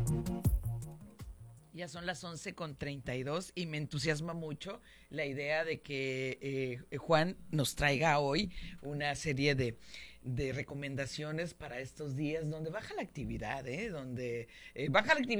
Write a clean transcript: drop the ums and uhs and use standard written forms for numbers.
Ya son las 11:32 y me entusiasma mucho la idea de que Juan nos traiga hoy una serie de recomendaciones para estos días donde baja la actividad, donde baja la actividad